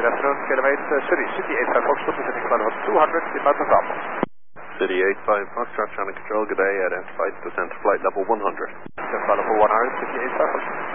Good afternoon, KLM8 City 85 Foxtrot, descending flight level 200, departure Bravo. City 85 Foxtrot, trying to control, good day, identified, descent to flight level 100. Descent flight level 100, City 85 Foxtrot.